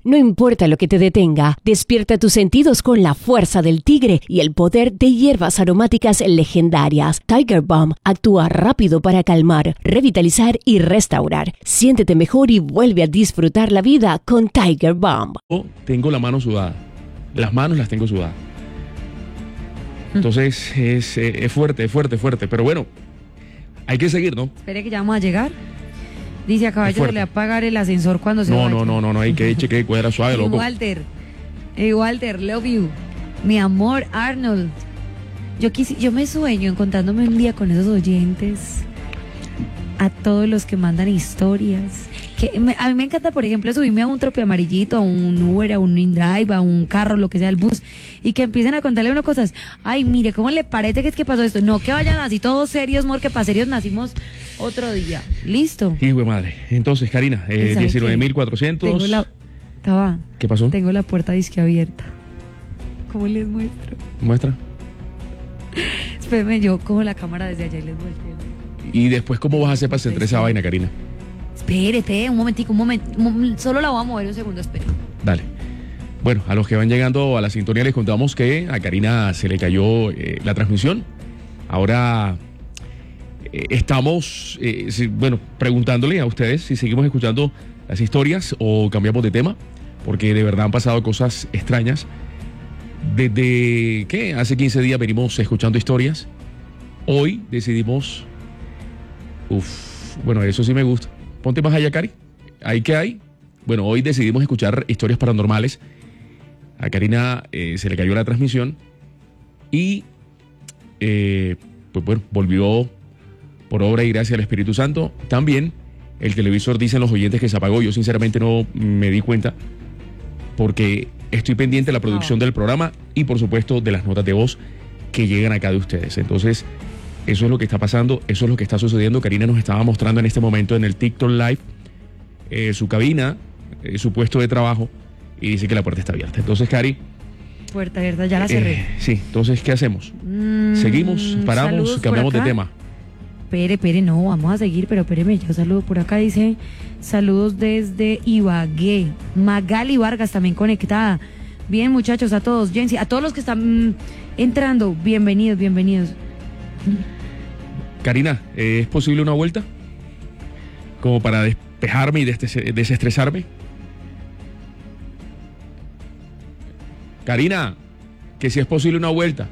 No importa lo que te detenga, despierta tus sentidos con la fuerza del tigre y el poder de hierbas aromáticas legendarias. Tiger Balm actúa rápido para calmar, revitalizar y restaurar. Siéntete mejor y vuelve a disfrutar la vida con Tiger Balm. Tengo la mano sudada. Las manos las tengo sudadas. Entonces es fuerte. Pero bueno, hay que seguir, ¿no? Espere que ya vamos a llegar. Dice a caballo, le va a pagar el ascensor cuando se vaya. No, hay que cheque cuadra suave, loco. Walter, love you. Mi amor, Arnold. Yo me sueño encontrándome un día con esos oyentes. A todos los que mandan historias. A mí me encanta, por ejemplo, subirme a un trope amarillito, a un Uber, a un InDrive, a un carro, lo que sea, el bus, y que empiecen a contarle unas cosas. Ay, mire, ¿cómo le parece que es que pasó esto? No, que vayan así todos serios, amor, que para serios nacimos otro día. ¿Listo? Hijo de madre. Entonces, Karina, 19.400. ¿Qué pasó? Tengo la puerta disque abierta. ¿Cómo les muestro? ¿Muestra? Espérenme, yo cojo la cámara desde allá y les muestro. ¿Y después cómo vas a hacer para centrar esa vaina, Karina? Espérate, un momentico, solo la voy a mover un segundo, espera. Dale. Bueno, a los que van llegando a la sintonía les contamos que a Karina se le cayó la transmisión. Ahora estamos, preguntándole a ustedes si seguimos escuchando las historias o cambiamos de tema, porque de verdad han pasado cosas extrañas. Desde que hace 15 días venimos escuchando historias. Hoy decidimos... bueno, eso sí me gusta. Ponte más allá, Cari. ¿Ahí qué hay? Bueno, hoy decidimos escuchar historias paranormales. A Karina se le cayó la transmisión y volvió por obra y gracia del Espíritu Santo. También el televisor, dicen los oyentes, que se apagó. Yo sinceramente no me di cuenta porque estoy pendiente de la producción del programa y por supuesto de las notas de voz que llegan acá de ustedes. Entonces, eso es lo que está pasando, eso es lo que está sucediendo. Karina nos estaba mostrando en este momento en el TikTok Live su cabina, su puesto de trabajo, y dice que la puerta está abierta. Entonces, Cari... Puerta abierta, ya la cerré. Sí, entonces, ¿qué hacemos? ¿Seguimos? ¿Paramos? ¿Cambiamos de tema? Espere, no, vamos a seguir, pero espéreme, yo saludo por acá, dice, saludos desde Ibagué. Magali Vargas también conectada. Bien, muchachos, a todos, Jensi, a todos los que están entrando, bienvenidos. Karina, ¿es posible una vuelta? Como para despejarme y desestresarme. Karina, que si es posible una vuelta.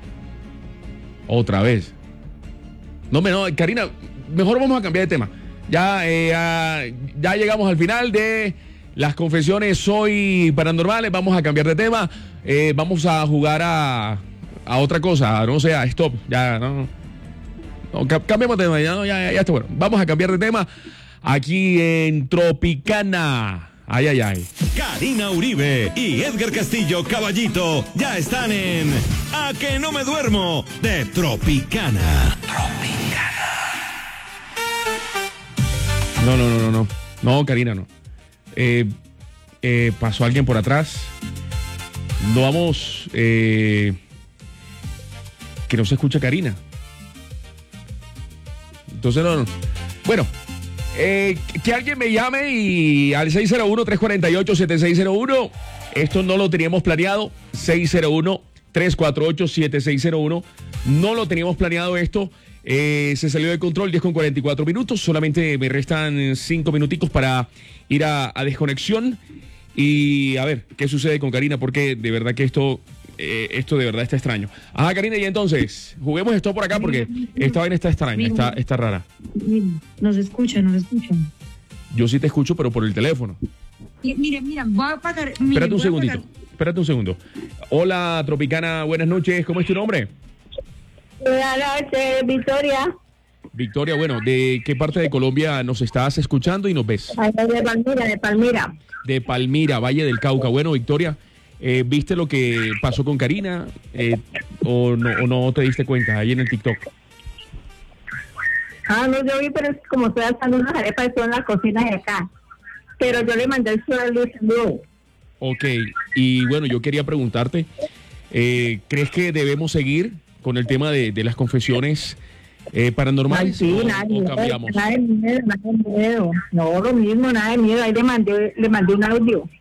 Otra vez. No, Karina, mejor vamos a cambiar de tema. Ya llegamos al final de las confesiones hoy paranormales. Vamos a cambiar de tema. Vamos a jugar a otra cosa. No sea, stop. Ya, no, cambiemos de tema. Ya está bueno. Vamos a cambiar de tema aquí en Tropicana. Ay. Karina Uribe y Edgar Castillo Caballito ya están en A que no me duermo de Tropicana. No, Karina, no. Pasó alguien por atrás. No vamos... que no se escucha Karina. Entonces no. Bueno, que alguien me llame y al 601-348-7601. Esto no lo teníamos planeado. 601-348-7601. No lo teníamos planeado esto. Se salió de control, 10:44. Solamente me restan 5 minuticos para ir a desconexión y a ver qué sucede con Karina, porque de verdad que esto de verdad está extraño. Ajá, Karina, y entonces juguemos esto por acá porque esta vaina está extraña, está rara. Nos escuchan. Yo sí te escucho, pero por el teléfono. Mira, voy a apagar. Espérate un segundo. Hola, Tropicana, buenas noches. ¿Cómo es tu nombre? Buenas noches, Victoria. Victoria, bueno, ¿de qué parte de Colombia nos estás escuchando y nos ves? De Palmira. De Palmira, Valle del Cauca. Bueno, Victoria, ¿viste lo que pasó con Karina? ¿O no te diste cuenta ahí en el TikTok? No, yo vi, pero es como estoy haciendo unas arepas en la cocina de acá. Pero yo le mandé el saludo. Ok, y bueno, yo quería preguntarte, ¿crees que debemos seguir con el tema de las confesiones paranormales? Sí, ¿O nada cambiamos? de miedo. No, lo mismo, nada de miedo. Ahí le mandé un audio.